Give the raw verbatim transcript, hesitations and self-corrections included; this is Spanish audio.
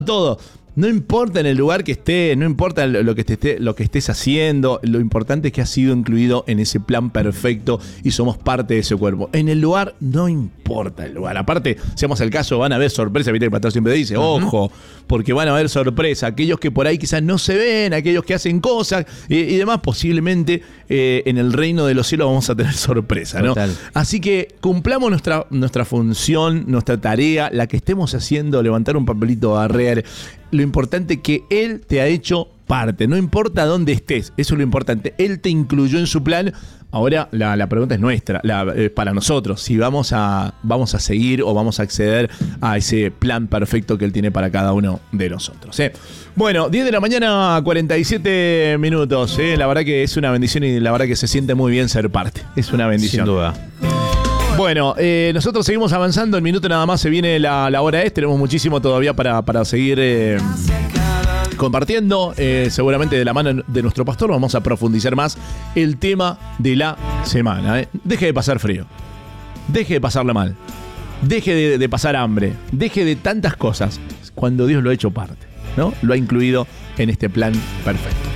todo. No importa en el lugar que esté, no importa lo que, esté, lo que estés haciendo, lo importante es que has sido incluido en ese plan perfecto y somos parte de ese cuerpo. En el lugar no importa el lugar. Aparte, seamos el caso, van a haber sorpresas. Viste que el pastor siempre dice, uh-huh. ojo, porque van a haber sorpresas. Aquellos que por ahí quizás no se ven, aquellos que hacen cosas y, y demás, posiblemente eh, en el reino de los cielos vamos a tener sorpresa, ¿no? Total. Así que cumplamos nuestra, nuestra función, nuestra tarea, la que estemos haciendo, levantar un papelito, barrer. Lo importante es que Él te ha hecho parte. No importa dónde estés, eso es lo importante. Él te incluyó en su plan. Ahora la, la pregunta es nuestra, la, eh, para nosotros. Si vamos a, vamos a seguir o vamos a acceder a ese plan perfecto que Él tiene para cada uno de nosotros. ¿eh? Bueno, diez de la mañana, cuarenta y siete minutos. ¿eh? La verdad que es una bendición y la verdad que se siente muy bien ser parte. Es una bendición. Sin duda. Bueno, eh, nosotros seguimos avanzando. En minuto nada más se viene la, la hora es. Tenemos muchísimo todavía para, para seguir eh, compartiendo. Eh, seguramente de la mano de nuestro pastor vamos a profundizar más el tema de la semana. Eh. Deje de pasar frío. Deje de pasarla mal. Deje de, de pasar hambre. Deje de tantas cosas cuando Dios lo ha hecho parte, ¿no? Lo ha incluido en este plan perfecto.